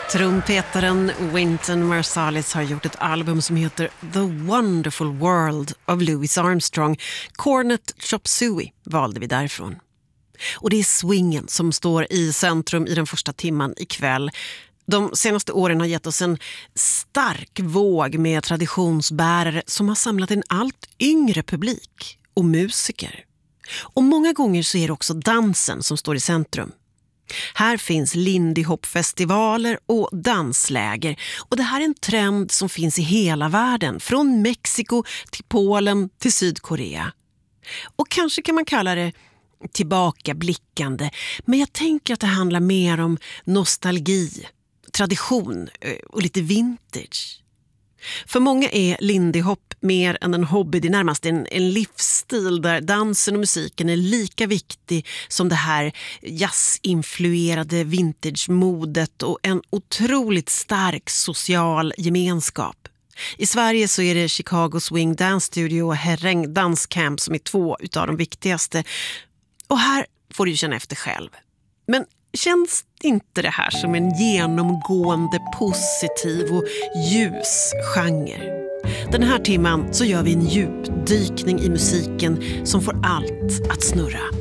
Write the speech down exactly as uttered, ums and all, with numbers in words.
Trumpetaren Wynton Marsalis har gjort ett album som heter The Wonderful World of Louis Armstrong. Cornet Chop Suey valde vi därifrån. Och det är swingen som står i centrum i den första timman ikväll. De senaste åren har gett oss en stark våg med traditionsbärare som har samlat en allt yngre publik och musiker. Och många gånger så är det också dansen som står i centrum. Här finns Lindy Hop-festivaler och dansläger, och det här är en trend som finns i hela världen, från Mexiko till Polen till Sydkorea. Och kanske kan man kalla det tillbakablickande, men jag tänker att det handlar mer om nostalgi, tradition och lite vintage. För många är Lindy Hop mer än en hobby, det är närmast en, en livsstil där dansen och musiken är lika viktig som det här jazzinfluerade vintage-modet och en otroligt stark social gemenskap. I Sverige så är det Chicago Swing Dance Studio och Herräng Danscamp som är två utav de viktigaste. Och här får du känna efter själv. Men känns inte det här som en genomgående positiv och ljus genre? Den här timman så gör vi en djupdykning i musiken som får allt att snurra.